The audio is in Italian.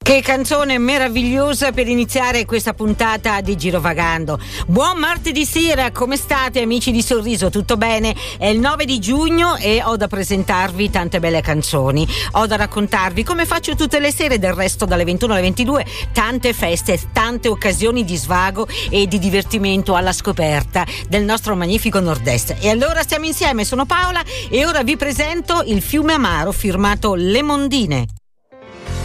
Che canzone meravigliosa per iniziare questa puntata di Girovagando. Buon martedì sera, come state amici di Sorriso? Tutto bene? È il 9 di giugno e ho da presentarvi tante belle canzoni. Ho da raccontarvi, come faccio tutte le sere del resto dalle 21 alle 22, tante feste, tante occasioni di svago e di divertimento alla scoperta del nostro magnifico nord-est. E allora stiamo insieme, sono Paola e ora vi presento Il fiume amaro firmato Le Mondine.